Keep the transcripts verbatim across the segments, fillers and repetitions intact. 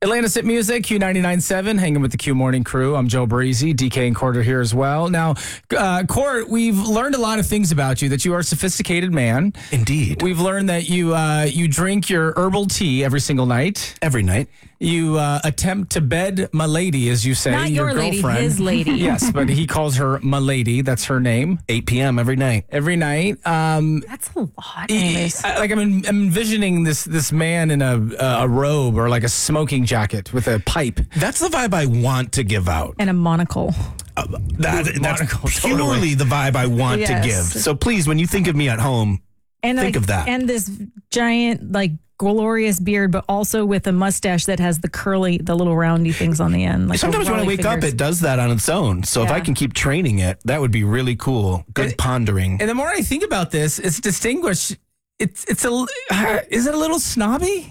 Atlantis Hit Music, Q ninety-nine point seven, hanging with the Q Morning Crew. I'm Joe Breezy, D K and Court are here as well. Now, uh, Court, we've learned a lot of things about you, that you are a sophisticated man. Indeed. We've learned that you uh, you drink your herbal tea every single night. Every night. You uh, attempt to bed my lady, as you say, Not your, your lady, girlfriend. his lady. Yes, but he calls her my lady. That's her name. eight p.m. every night. Every night. Um, That's a lot. Anyways. I- like I'm, en- I'm envisioning this this man in a a robe or like a smoking jacket with a pipe. That's the vibe I want to give out. And a monocle. Uh, that, that's Monocle, purely totally. the vibe I want Yes. to give. So please, when you think of me at home, And think like, of that. And this giant, like, glorious beard, but also with a mustache that has the curly, the little roundy things on the end. Like Sometimes when I rolly wake up, fingers. it does that on its own. So if Yeah. I can keep training it, that would be really cool. Good And- pondering. And the more I think about this, it's distinguished. It's it's a uh, is it a little snobby?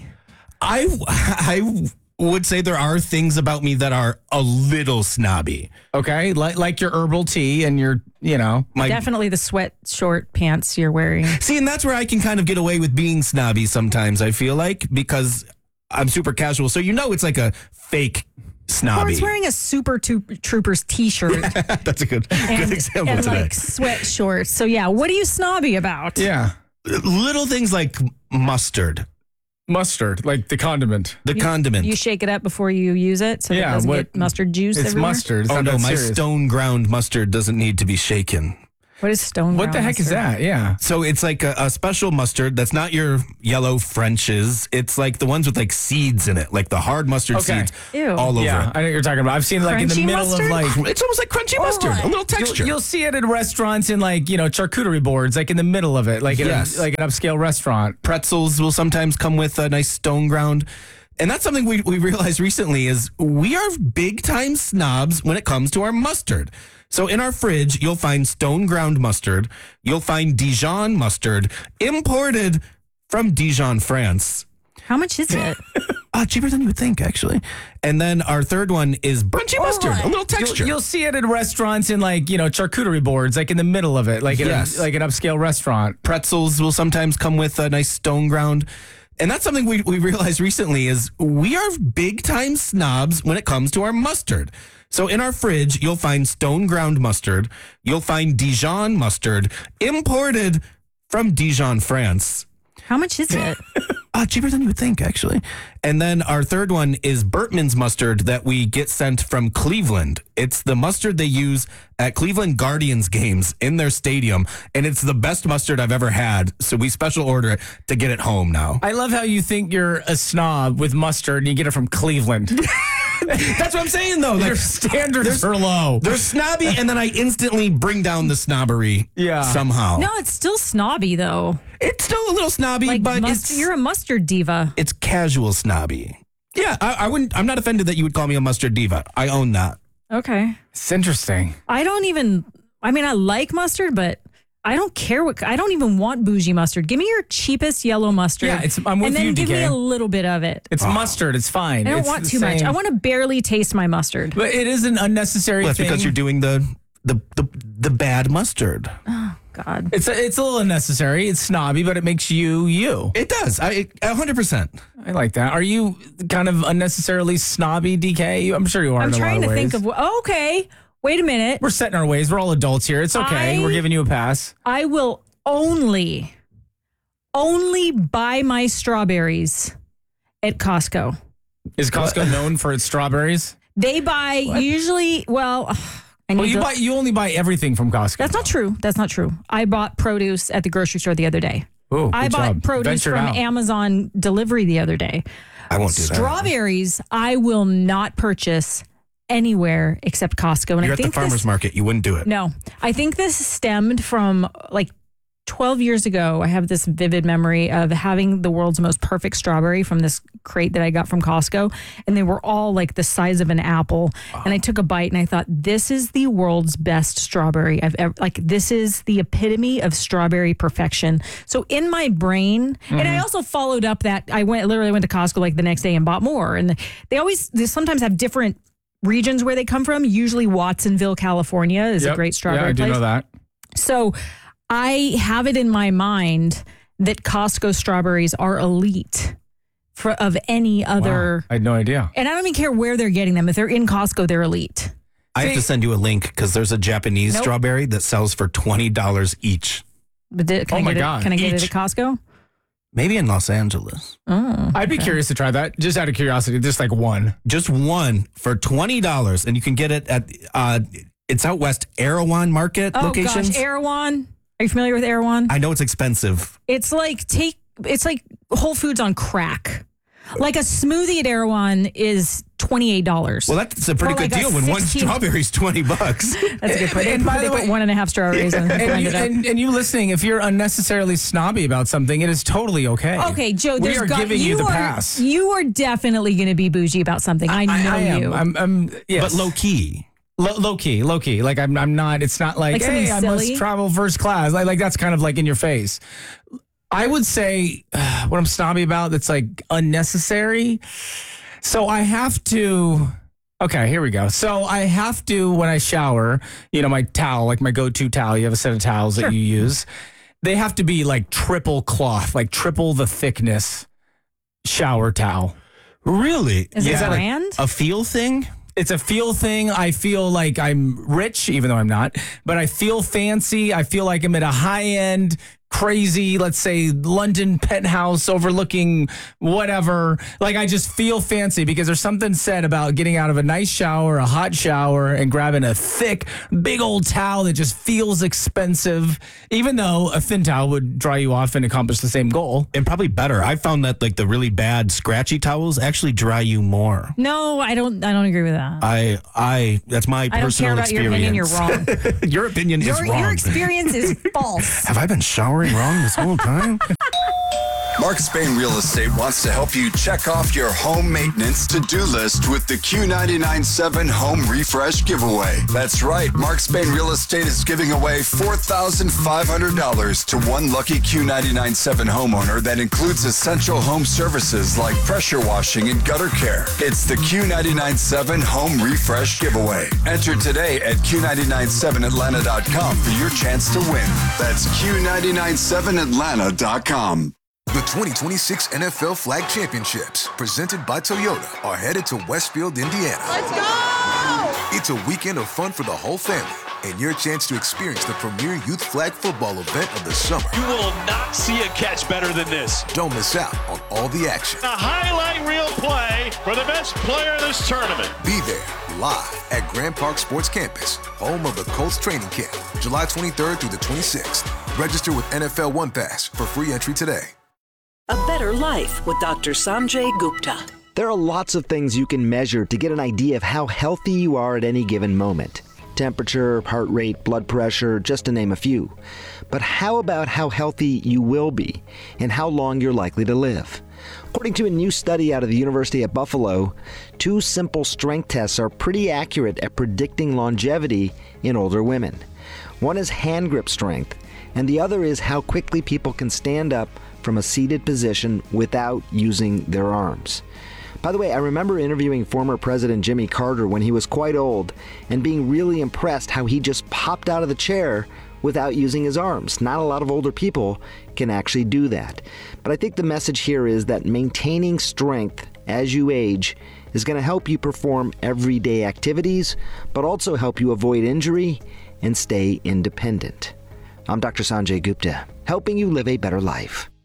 I I would say there are things about me that are a little snobby. Okay, like like your herbal tea and your you know My Definitely the sweat short pants you're wearing. See, and that's where I can kind of get away with being snobby sometimes, I feel like, because I'm super casual. So you know it's like a fake Or snobby. he's wearing a Super Troop- Troopers t-shirt That's a good, and, good example and today. like sweat shorts. So yeah, what are you snobby about? yeah Little things like mustard, mustard, like the condiment. the condiment. You shake it up before you use it so that Yeah, it doesn't what- get mustard juice It's everywhere? mustard. It's oh not no, that my serious. stone ground mustard doesn't need to be shaken. What is stone What the ground heck is mustard? that? Yeah. So it's like a, a special mustard that's not your yellow French's. It's like the ones with like seeds in it, like the hard mustard Okay. seeds Ew. all over Yeah, it. I know what you're talking about. I've seen it like in the Crunchy middle mustard? of like. It's almost like crunchy mustard, a little You'll, texture. you'll see it in restaurants in like you know charcuterie boards, like in the middle of it, like in Yes. a, like an upscale restaurant. Pretzels will sometimes come with a nice stone ground. And that's something we, we realized recently is we are big time snobs when it comes to our mustard. So in our fridge, you'll find stone ground mustard. You'll find Dijon mustard imported from Dijon, France. How much is it? Ah, cheaper than you would think, actually. And then our third one is crunchy mustard, a little You'll, texture. you'll see it in restaurants in like you know charcuterie boards, like in the middle of it, like in Yes. a, like an upscale restaurant. Pretzels will sometimes come with a nice stone ground. And that's something we, we realized recently is we are big time snobs when it comes to our mustard. So in our fridge, you'll find stone ground mustard. You'll find Dijon mustard imported from Dijon, France. How much is it? Ah, cheaper than you would think, actually. And then our third one is Bertman's mustard that we get sent from Cleveland. It's the mustard they use at Cleveland Guardians games in their stadium, and it's the best mustard I've ever had. So we special order it to get it home now. I love how you think you're a snob with mustard and you get it from Cleveland. That's what I'm saying, though. Your Like, standards are low. they're snobby, and then I instantly bring down the snobbery Yeah. somehow. No, it's still snobby though. It's still a little snobby, Like but must- it's, you're a mustard diva. it's casual snobby. Yeah, I, I wouldn't. I'm not offended that you would call me a mustard diva. I own that. Okay. It's interesting. I don't even. I mean, I like mustard, but I don't care what. I don't even want bougie mustard. Give me your cheapest yellow mustard. Yeah, it's- I'm with and then you, give D K. me a little bit of it. It's mustard. It's fine. I don't It's want the too much. same- I want to barely taste my mustard. But it is an unnecessary Well, that's thing. because you're doing the the the, the bad mustard. God. It's a, it's a little unnecessary. It's snobby, but it makes you you. It does. I a hundred percent. I like that. Are you kind of unnecessarily snobby, D K? I'm sure you are I'm in a trying lot to of ways. think of. oh, Okay. Wait a minute. We're setting our ways. We're all adults here. It's okay. I- We're giving you a pass. I will only, only buy my strawberries at Costco. Is Costco known for its strawberries? They buy usually. Well, I need Well, you to- buy you only buy everything from Costco. That's not true. That's not true. I bought produce at the grocery store the other day. Ooh, I good bought job. produce Ventured from out. Amazon delivery the other day. I won't do that. Strawberries, I will not purchase anywhere except Costco. And You're I at the think farmer's this, market. You wouldn't do it. No, I think this stemmed from like twelve years ago. I have this vivid memory of having the world's most perfect strawberry from this crate that I got from Costco. And they were all like the size of an apple. And I took a bite and I thought, this is the world's best strawberry I've ever, like, this is the epitome of strawberry perfection. So in my brain, and I also followed up that I went, literally went to Costco like the next day and bought more. And they always, they sometimes have different regions where they come from. Usually Watsonville, California is Yep. a great strawberry Yeah, I do place. know that. So I have it in my mind that Costco strawberries are elite. for, of any other. Wow, I had no idea. And I don't even care where they're getting them. If they're in Costco, they're elite. I have to send you a link because there's a Japanese Nope. strawberry that sells for twenty dollars each. But did, can Oh I my get God. It, can I get Each. it at Costco? Maybe in Los Angeles. Oh, I'd be curious to try that, just out of curiosity, just like one. Just one for twenty dollars. And you can get it at, uh, it's out west, Erewhon Market oh locations. gosh, Erewhon. Are you familiar with Erewhon? I know it's expensive. It's like take. It's like Whole Foods on crack. Like a smoothie at Erewhon is twenty-eight dollars. Well, that's a pretty For good like a deal when one sixteen strawberry's twenty bucks. That's a good point. They, And put, by they the put way- one and a half strawberries and And blend you, it up. and, and you listening, if you're unnecessarily snobby about something, it is totally okay. Okay, Joe, we there's are got, giving you, the are, pass. You are definitely going to be bougie about something. I know I am. you. I'm, I'm yes. But low key. Low, low key, low key. Like I'm, I'm not. It's not like, Like hey, something I must silly? travel first class. Like, like that's kind of like in your face. I would say uh, what I'm snobby about that's like unnecessary. So I have to. Okay, here we go. So I have to when I shower. You know, my towel, like my go-to towel. You have a set of towels Sure. that you use. They have to be like triple cloth, like triple the thickness shower towel. Really? Is it Yeah. a brand? A feel thing? It's a feel thing. I feel like I'm rich, even though I'm not, but I feel fancy. I feel like I'm at a high end, crazy, let's say London penthouse overlooking whatever. Like I just feel fancy because there's something said about getting out of a nice shower, a hot shower, and grabbing a thick, big old towel that just feels expensive, even though a thin towel would dry you off and accomplish the same goal. And probably better. I found that like the really bad scratchy towels actually dry you more. No, I don't. I don't agree with that. I, I, that's my I don't care personal about experience. your opinion. You're wrong. Your opinion your, is wrong. your experience is false. Have I been showering wrong this whole time? Marcus Bain Real Estate wants to help you check off your home maintenance to-do list with the Q nine nine seven Home Refresh Giveaway. That's right, Marcus Bain Real Estate is giving away four thousand five hundred dollars to one lucky Q nine nine seven homeowner that includes essential home services like pressure washing and gutter care. It's the Q nine nine seven Home Refresh Giveaway. Enter today at Q nine nine seven atlanta dot com for your chance to win. That's Q nine nine seven atlanta dot com. The twenty twenty-six N F L Flag Championships, presented by Toyota, are headed to Westfield, Indiana. Let's go! It's a weekend of fun for the whole family and your chance to experience the premier youth flag football event of the summer. You will not see a catch better than this. Don't miss out on all the action. A highlight reel play for the best player in this tournament. Be there live at Grand Park Sports Campus, home of the Colts training camp, July twenty-third through the twenty-sixth. Register with N F L One Pass for free entry today. A Better Life with Doctor Sanjay Gupta. There are lots of things you can measure to get an idea of how healthy you are at any given moment. Temperature, heart rate, blood pressure, just to name a few. But how about how healthy you will be and how long you're likely to live? According to a new study out of the University at Buffalo, two simple strength tests are pretty accurate at predicting longevity in older women. One is hand grip strength, and the other is how quickly people can stand up from a seated position without using their arms. By the way, I remember interviewing former President Jimmy Carter when he was quite old and being really impressed how he just popped out of the chair without using his arms. Not a lot of older people can actually do that. But I think the message here is that maintaining strength as you age is going to help you perform everyday activities, but also help you avoid injury and stay independent. I'm Doctor Sanjay Gupta, helping you live a better life.